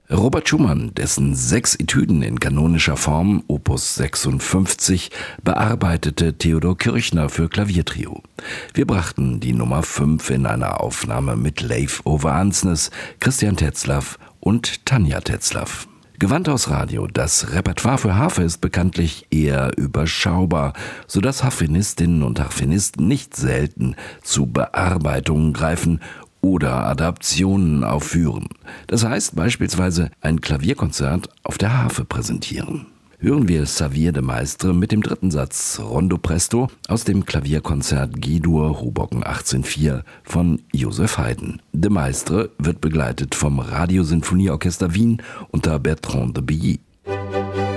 Robert Schumann, dessen 6 Etüden in kanonischer Form, Opus 56, bearbeitete Theodor Kirchner für Klaviertrio. Wir brachten die Nummer 5 in einer Aufnahme mit Leif Ove Ansnes, Christian Tetzlaff und Tanja Tetzlaff. Gewandhaus Radio, das Repertoire für Harfe ist bekanntlich eher überschaubar, sodass Harfenistinnen und Harfenisten nicht selten zu Bearbeitungen greifen oder Adaptionen aufführen. Das heißt beispielsweise ein Klavierkonzert auf der Harfe präsentieren. Hören wir Xavier de Maistre mit dem 3. Satz Rondo Presto aus dem Klavierkonzert G-Dur Hoboken 1804 von Joseph Haydn. De Maistre wird begleitet vom Radiosinfonieorchester Wien unter Bertrand de Billy.